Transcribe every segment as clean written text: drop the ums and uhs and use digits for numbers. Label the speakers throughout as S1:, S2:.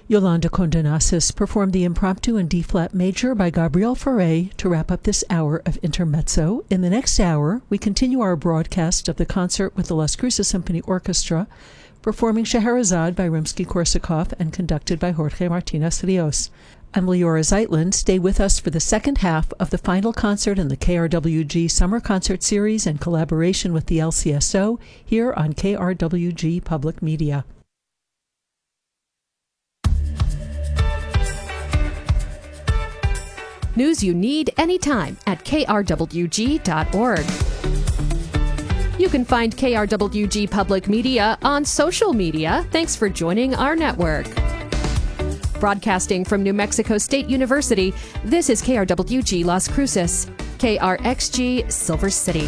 S1: Yolanda Condonasis performed the impromptu in D-flat major by Gabriel Fauré to wrap up this hour of Intermezzo. In the next hour, we continue our broadcast of the concert with the Las Cruces Symphony Orchestra, performing Scheherazade by Rimsky-Korsakov and conducted by Jorge Martinez Rios. I'm Leora Zeitlin. Stay with us for the second half of the final concert in the KRWG Summer Concert Series in collaboration with the LCSO here on KRWG Public Media.
S2: News you need anytime at krwg.org. You can find KRWG Public Media on social media. Thanks for joining our network. Broadcasting from New Mexico State University, this is KRWG Las Cruces, KRXG Silver City.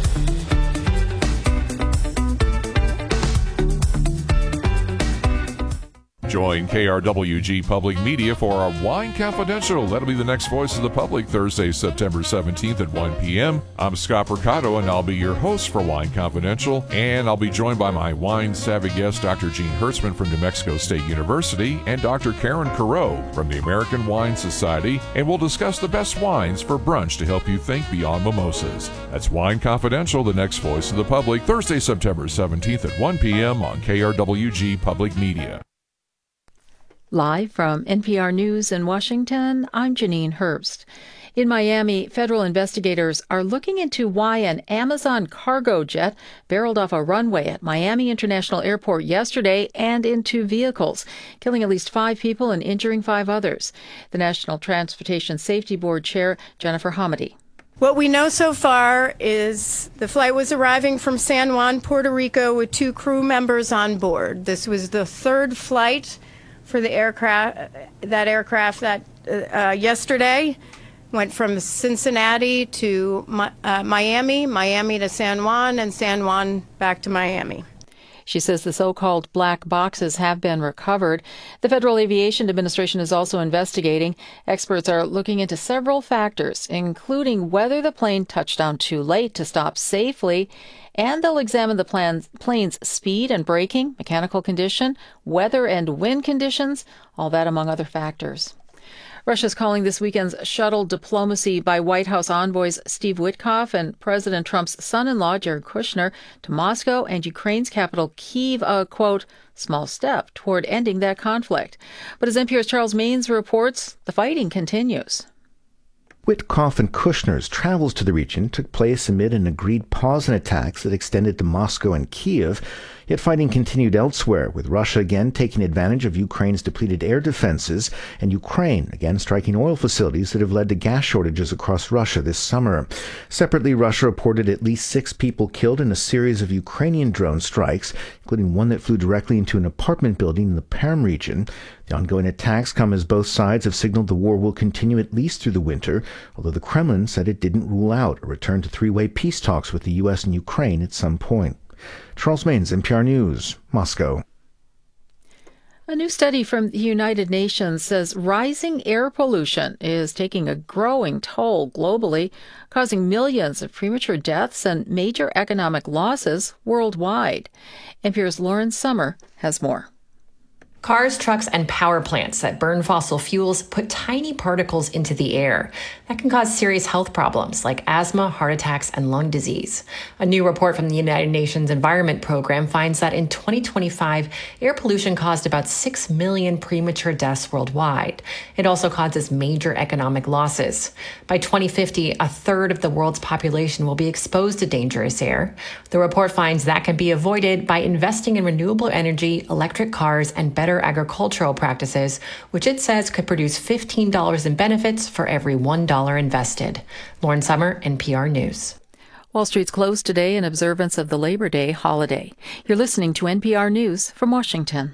S3: Join KRWG Public Media for our Wine Confidential. That'll be the next Voice of the Public, Thursday, September 17th at 1 p.m. I'm Scott Percato, and I'll be your host for Wine Confidential. And I'll be joined by my wine-savvy guest, Dr. Gene Hertzman from New Mexico State University, and Dr. Karen Carreau from the American Wine Society. And we'll discuss the best wines for brunch to help you think beyond mimosas. That's Wine Confidential, the next Voice of the Public, Thursday, September 17th at 1 p.m. on KRWG Public Media.
S4: Live from NPR News in Washington, I'm Janine Herbst. In Miami, federal investigators are looking into why an Amazon cargo jet barreled off a runway at Miami International Airport yesterday and into vehicles, killing at least 5 people and injuring 5 others. The National Transportation Safety Board Chair, Jennifer Hamady.
S5: What we know so far is the flight was arriving from San Juan, Puerto Rico, with 2 crew members on board. This was the 3rd flight for the aircraft that yesterday went from Cincinnati to Miami to San Juan, and San Juan back to Miami.
S4: She says the so-called black boxes have been recovered. The Federal Aviation Administration is also investigating. Experts are looking into several factors, including whether the plane touched down too late to stop safely, and they'll examine the plane's speed and braking, mechanical condition, weather and wind conditions, all that among other factors. Russia's calling this weekend's shuttle diplomacy by White House envoys Steve Witkoff and President Trump's son-in-law, Jared Kushner, to Moscow and Ukraine's capital, Kyiv, a, quote, small step toward ending that conflict. But as NPR's Charles Maynes reports, the fighting continues.
S6: Witkoff and Kushner's travels to the region took place amid an agreed pause in attacks that extended to Moscow and Kyiv, yet fighting continued elsewhere, with Russia again taking advantage of Ukraine's depleted air defenses and Ukraine again striking oil facilities that have led to gas shortages across Russia this summer. Separately, Russia reported at least 6 people killed in a series of Ukrainian drone strikes, including one that flew directly into an apartment building in the Perm region. The ongoing attacks come as both sides have signaled the war will continue at least through the winter, although the Kremlin said it didn't rule out a return to 3-way peace talks with the U.S. and Ukraine at some point. Charles Maynes, NPR News, Moscow.
S4: A new study from the United Nations says rising air pollution is taking a growing toll globally, causing millions of premature deaths and major economic losses worldwide. NPR's Lauren Sommer has more.
S7: Cars, trucks, and power plants that burn fossil fuels put tiny particles into the air. That can cause serious health problems like asthma, heart attacks, and lung disease. A new report from the United Nations Environment Program finds that in 2025, air pollution caused about 6 million premature deaths worldwide. It also causes major economic losses. By 2050, a third of the world's population will be exposed to dangerous air. The report finds that can be avoided by investing in renewable energy, electric cars, and better agricultural practices, which it says could produce $15 in benefits for every $1 invested. Lauren Sommer, NPR News.
S4: Wall Street's closed today in observance of the Labor Day holiday. You're listening to NPR News from Washington.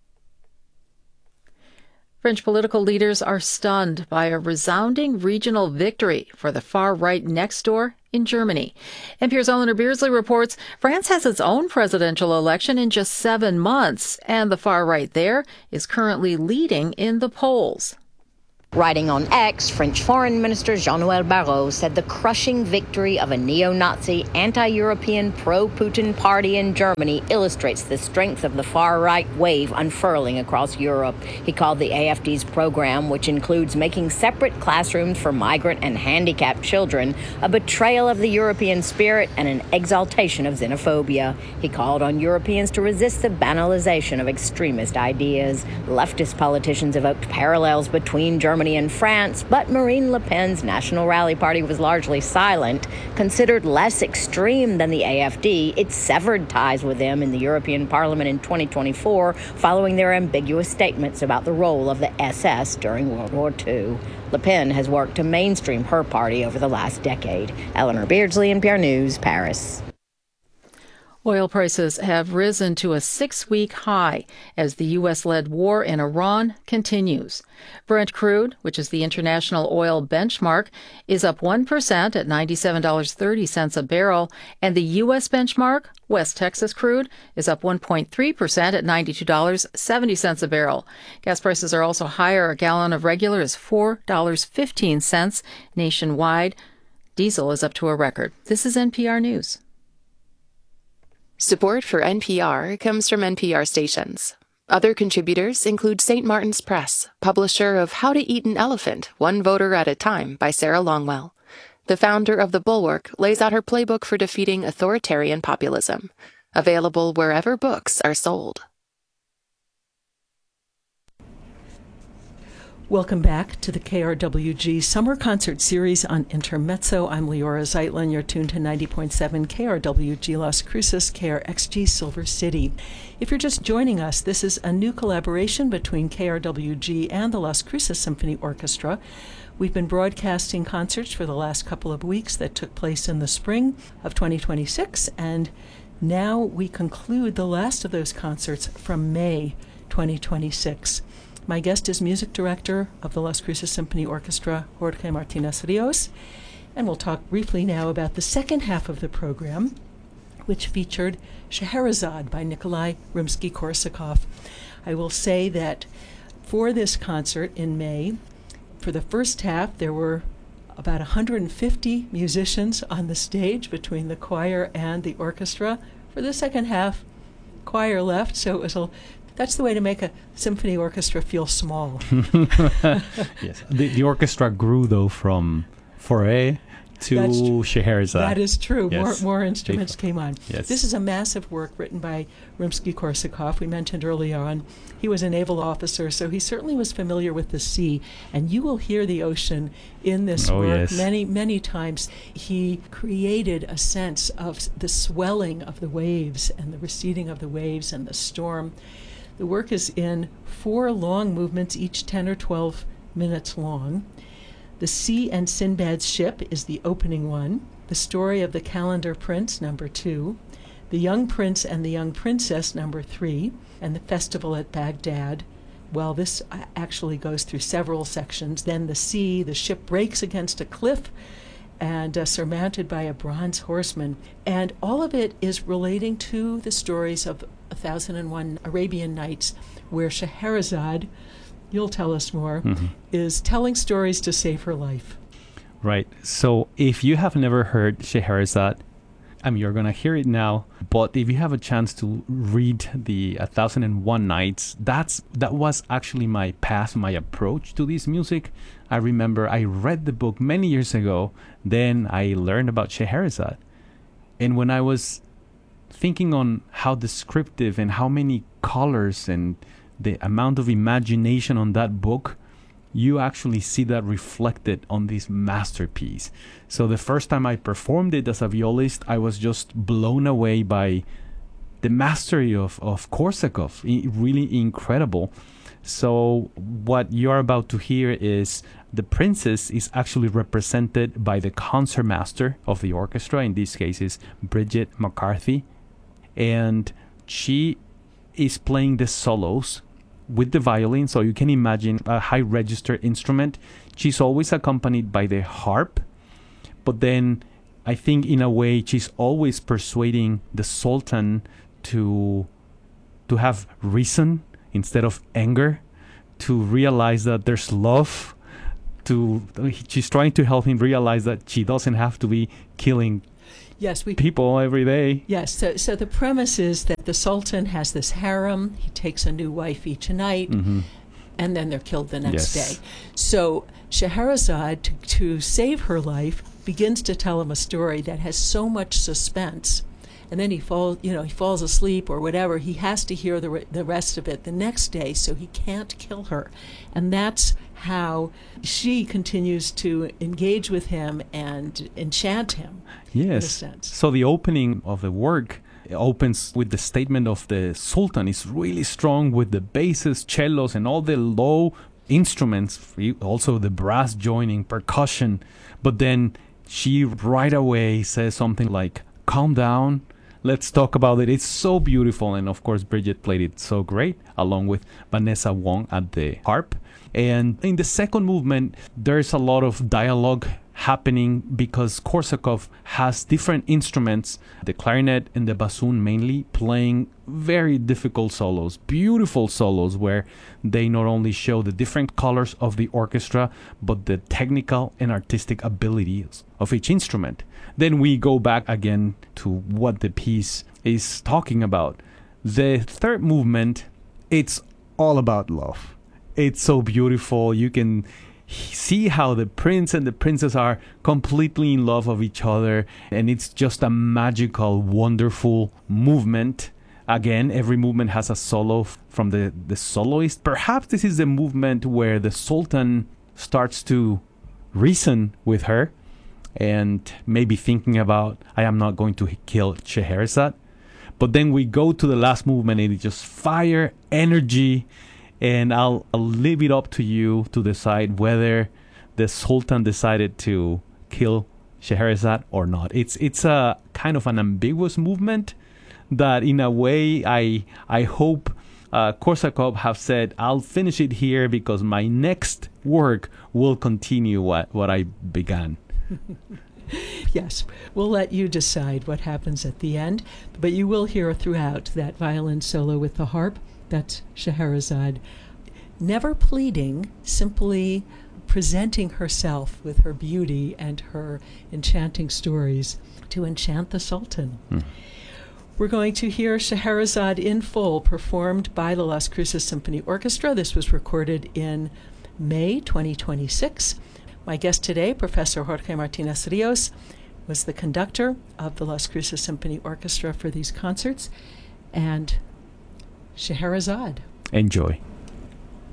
S4: French political leaders are stunned by a resounding regional victory for the far right next door in Germany. NPR's Eleanor Beardsley reports France has its own presidential election in just 7 months, and the far right there is currently leading in the polls.
S8: Writing on X, French Foreign Minister Jean-Noël Barrot said the crushing victory of a neo-Nazi, anti-European, pro-Putin party in Germany illustrates the strength of the far-right wave unfurling across Europe. He called the AfD's program, which includes making separate classrooms for migrant and handicapped children, a betrayal of the European spirit and an exaltation of xenophobia. He called on Europeans to resist the banalization of extremist ideas. Leftist politicians evoked parallels between Germany and France, but Marine Le Pen's National Rally Party was largely silent. Considered less extreme than the AfD, it severed ties with them in the European Parliament in 2024 following their ambiguous statements about the role of the SS during World War II. Le Pen has worked to mainstream her party over the last decade. Eleanor Beardsley, NPR News, Paris.
S4: Oil prices have risen to a 6-week high as the U.S.-led war in Iran continues. Brent crude, which is the international oil benchmark, is up 1% at $97.30 a barrel, and the U.S. benchmark, West Texas crude, is up 1.3% at $92.70 a barrel. Gas prices are also higher. A gallon of regular is $4.15 nationwide. Diesel is up to a record. This is NPR News.
S9: Support for NPR comes from NPR stations. Other contributors include St. Martin's Press, publisher of How to Eat an Elephant, One Voter at a Time by Sarah Longwell. The founder of The Bulwark lays out her playbook for defeating authoritarian populism. Available wherever books are sold.
S1: Welcome back to the KRWG Summer Concert Series on Intermezzo. I'm Leora Zeitlin. You're tuned to 90.7 KRWG Las Cruces, KRXG Silver City. If you're just joining us, this is a new collaboration between KRWG and the Las Cruces Symphony Orchestra. We've been broadcasting concerts for the last couple of weeks that took place in the spring of 2026, and now we conclude the last of those concerts from May 2026. My guest is music director of the Las Cruces Symphony Orchestra, Jorge Martinez Rios, and we'll talk briefly now about the second half of the program, which featured Scheherazade by Nikolai Rimsky-Korsakov. I will say that for this concert in May, for the first half, there were about 150 musicians on the stage between the choir and the orchestra. For the second half, choir left, so it was that's the way to make a symphony orchestra feel small.
S10: Yes, the orchestra grew though from Fauré to Scheherazade.
S1: That is true.
S10: Yes.
S1: More instruments came on.
S10: Yes.
S1: This is a massive work written by Rimsky-Korsakov. We mentioned earlier on he was a naval officer, so he certainly was familiar with the sea. And you will hear the ocean in this work many, many times. He created a sense of the swelling of the waves and the receding of the waves and the storm. The work is in 4 long movements, each 10 or 12 minutes long. The Sea and Sinbad's Ship is the opening one. The Story of the Calendar Prince, number 2. The Young Prince and the Young Princess, number 3. And the Festival at Baghdad. Well, this actually goes through several sections. Then the sea, the ship breaks against a cliff and surmounted by a bronze horseman. And all of it is relating to the stories of 1001 Arabian Nights, where Scheherazade, you'll tell us more, is telling stories to save her life.
S10: Right. So if you have never heard Scheherazade, you're going to hear it now. But if you have a chance to read the 1001 Nights, that was actually my path, my approach to this music. I remember I read the book many years ago. Then I learned about Scheherazade. And when I was thinking on how descriptive and how many colors and the amount of imagination on that book, you actually see that reflected on this masterpiece. So the first time I performed it as a violist, I was just blown away by the mastery of Korsakov. Really incredible. So what you're about to hear is the princess is actually represented by the concertmaster of the orchestra. In this case is Bridget McCarthy. And she is playing the solos with the violin, so you can imagine a high register instrument. She's always accompanied by the harp, but then I think in a way she's always persuading the Sultan to have reason instead of anger, to realize that there's love she's trying to help him realize that she doesn't have to be killing people every day.
S1: Yes, so the premise is that the Sultan has this harem. He takes a new wife each night, and then they're killed the next day. So Scheherazade, to save her life, begins to tell him a story that has so much suspense. And then he falls asleep or whatever. He has to hear the rest of it the next day, so he can't kill her. And that's how she continues to engage with him and enchant him, in a sense.
S10: So the opening of the work opens with the statement of the Sultan. It's really strong with the basses, cellos, and all the low instruments, also the brass joining, percussion. But then she right away says something like, calm down, let's talk about it. It's so beautiful. And of course, Bridget played it so great, along with Vanessa Wong at the harp. And in the second movement, there's a lot of dialogue happening because Korsakov has different instruments, the clarinet and the bassoon mainly, playing very difficult solos, beautiful solos where they not only show the different colors of the orchestra, but the technical and artistic abilities of each instrument. Then we go back again to what the piece is talking about. The third movement, it's all about love. It's so beautiful. You can see how the prince and the princess are completely in love of each other, and it's just a magical, wonderful movement. Again, every movement has a solo from the soloist. Perhaps this is the movement where the Sultan starts to reason with her and maybe thinking about, I am not going to kill Scheherazade. But then we go to the last movement and it's just fire, energy, and I'll leave it up to you to decide whether the Sultan decided to kill Scheherazade or not. It's a kind of an ambiguous movement that in a way I hope Korsakov have said, I'll finish it here because my next work will continue what I began.
S1: Yes, we'll let you decide what happens at the end, but you will hear throughout that violin solo with the harp. That's Scheherazade, never pleading, simply presenting herself with her beauty and her enchanting stories to enchant the Sultan. We're going to hear Scheherazade in full, performed by the Las Cruces Symphony Orchestra. This was recorded in May 2026. My guest today, Professor Jorge Martinez Rios, was the conductor of the Las Cruces Symphony Orchestra for these concerts. And Scheherazade.
S10: Enjoy.